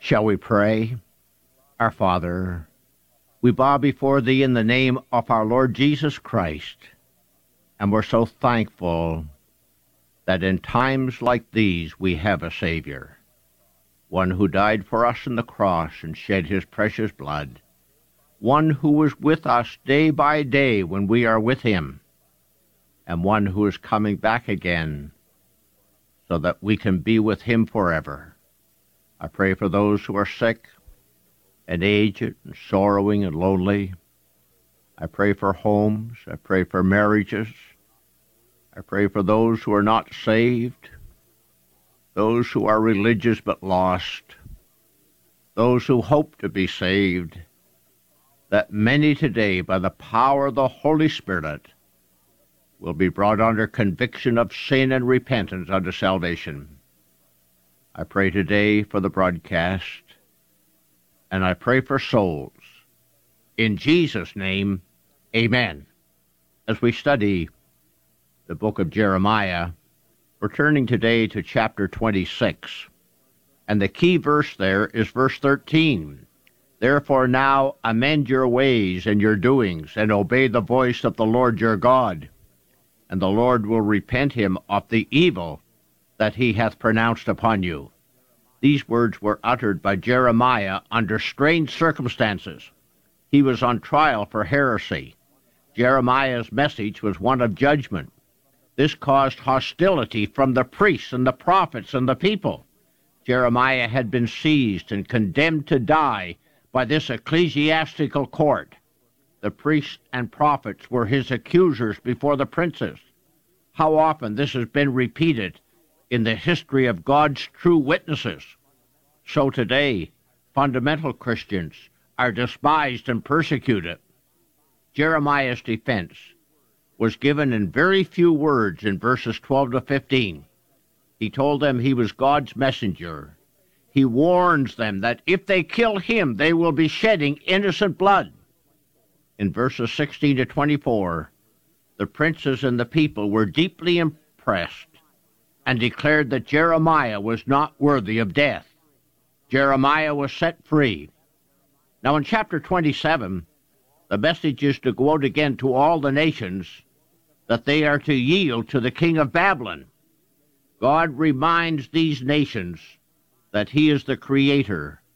Shall we pray? Our Father, we bow before Thee in the name of our Lord Jesus Christ, and we're so thankful that in times like these we have a Savior, one who died for us on the cross and shed His precious blood, one who is with us day by day when we are with Him, and one who is coming back again so that we can be with Him forever. I pray for those who are sick and aged and sorrowing and lonely. I pray for homes. I pray for marriages. I pray for those who are not saved, those who are religious but lost, those who hope to be saved, that many today, by the power of the Holy Spirit, will be brought under conviction of sin and repentance unto salvation. I pray today for the broadcast, and I pray for souls. In Jesus' name, amen. As we study the book of Jeremiah, we're turning today to chapter 26, and the key verse there is verse 13. Therefore now amend your ways and your doings, and obey the voice of the Lord your God, and the Lord will repent him of the evil that he hath pronounced upon you. These words were uttered by Jeremiah under strange circumstances. He was on trial for heresy. Jeremiah's message was one of judgment. This caused hostility from the priests and the prophets and the people. Jeremiah had been seized and condemned to die by this ecclesiastical court. The priests and prophets were his accusers before the princes. How often this has been repeated in the history of God's true witnesses. So today, fundamental Christians are despised and persecuted. Jeremiah's defense was given in very few words in verses 12 to 15. He told them he was God's messenger. He warns them that if they kill him, they will be shedding innocent blood. In verses 16 to 24, the princes and the people were deeply impressed and declared that Jeremiah was not worthy of death. Jeremiah was set free. Now in chapter 27, the message is to go out again to all the nations that they are to yield to the king of Babylon. God reminds these nations that he is the creator